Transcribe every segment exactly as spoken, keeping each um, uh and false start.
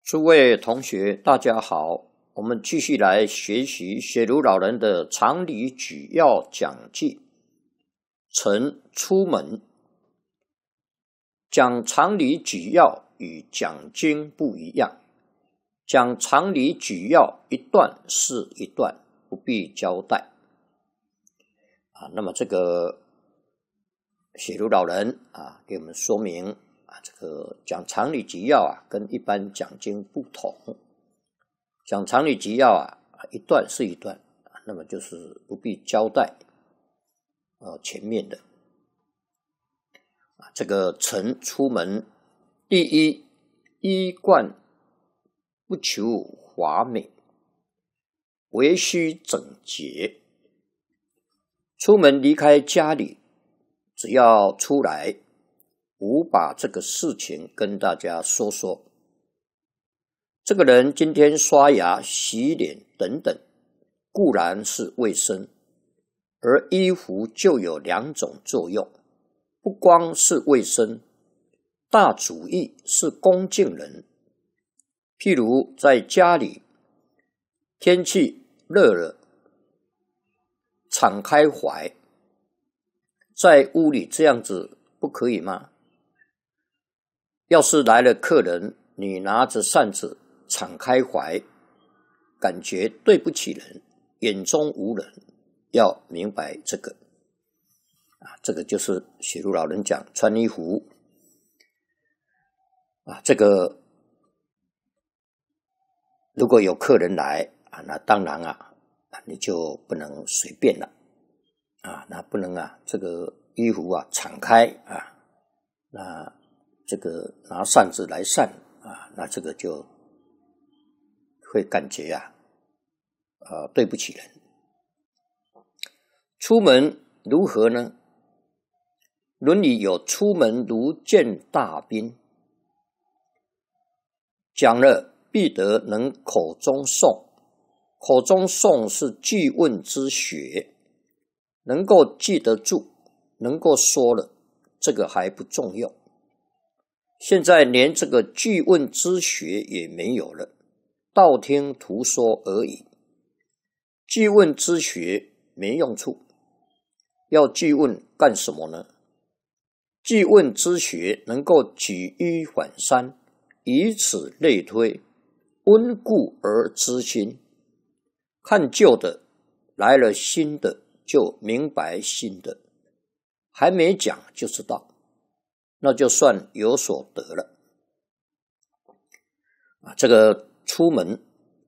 诸位同学，大家好，我们继续来学习雪茹老人的常理举要讲记。晨出门，讲常理举要与讲经不一样，讲常理举要一段是一段，不必交代。啊，那么这个雪茹老人啊，给我们说明啊，这个讲常理举要啊，跟一般讲经不同。讲常理举要啊，一段是一段，那么就是不必交代呃前面的。啊，这个晨出门，第一，衣冠不求华美，唯须整洁。出门离开家里，只要出来，我把这个事情跟大家说说。这个人今天刷牙、洗脸等等，固然是卫生，而衣服就有两种作用，不光是卫生，大主义是恭敬人。譬如在家里，天气热了，敞开怀，在屋里这样子不可以吗？要是来了客人，你拿着扇子敞开怀，感觉对不起人，眼中无人，要明白这个啊，这个就是雪茹老人讲穿衣服啊，这个如果有客人来啊，那当然啊，你就不能随便了啊，那不能啊，这个衣服啊敞开啊，那这个拿扇子来扇啊，那这个就会感觉啊，呃，对不起人。出门如何呢？论语有出门如见大宾，讲了必得能口中诵，口中诵是句问之学，能够记得住，能够说了，这个还不重要。现在连这个句问之学也没有了，道听途说而已。句问之学没用处，要句问干什么呢？句问之学能够举一反三，以此类推，温故而知新。看旧的来了新的，就明白新的，还没讲就知道，那就算有所得了。啊，这个出门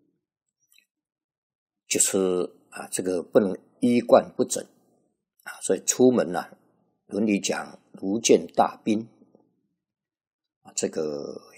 就是啊，这个不能衣冠不整啊，所以出门啊，伦理讲如见大宾啊，这个